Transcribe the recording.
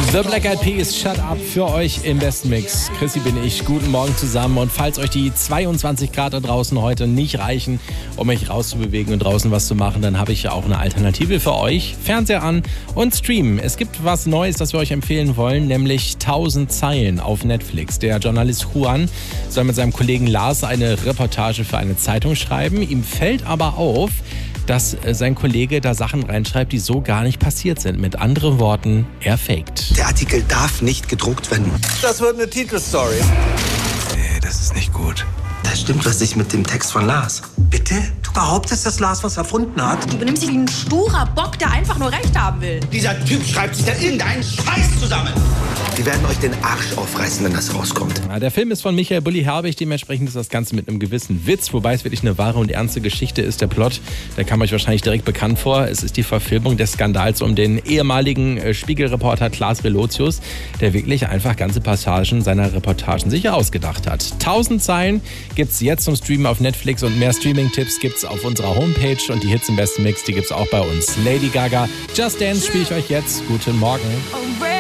The Black Eyed Peas, Shut Up für euch im besten Mix. Chrissy bin ich, guten Morgen zusammen. Und falls euch die 22 Grad da draußen heute nicht reichen, um euch rauszubewegen und draußen was zu machen, dann habe ich ja auch eine Alternative für euch. Fernseher an und streamen. Es gibt was Neues, das wir euch empfehlen wollen, nämlich 1000 Zeilen auf Netflix. Der Journalist Juan soll mit seinem Kollegen Lars eine Reportage für eine Zeitung schreiben. Ihm fällt aber auf, dass sein Kollege da Sachen reinschreibt, die so gar nicht passiert sind. Mit anderen Worten, er faked. Der Artikel darf nicht gedruckt werden. Das wird eine Titelstory. Nee, das ist nicht gut. Da stimmt was nicht mit dem Text von Lars. Bitte? Du behauptest, dass Lars was erfunden hat? Du benimmst dich wie ein sturer Bock, der einfach nur Recht haben will. Dieser Typ schreibt sich da irgendeinen Scheiß zusammen. Die werden euch den Arsch aufreißen, wenn das rauskommt. Ja, der Film ist von Michael Bulli-Herbig, dementsprechend ist das Ganze mit einem gewissen Witz, wobei es wirklich eine wahre und ernste Geschichte ist. Der Plot, der kam euch wahrscheinlich direkt bekannt vor. Es ist die Verfilmung des Skandals um den ehemaligen Spiegelreporter Klaas Relotius, der wirklich einfach ganze Passagen seiner Reportagen sich ausgedacht hat. 1000 Zeilen gibt's jetzt zum Streamen auf Netflix und mehr Streaming-Tipps gibt's auf unserer Homepage und die Hits im besten Mix, die gibt's auch bei uns. Lady Gaga, Just Dance spiele ich euch jetzt. Guten Morgen.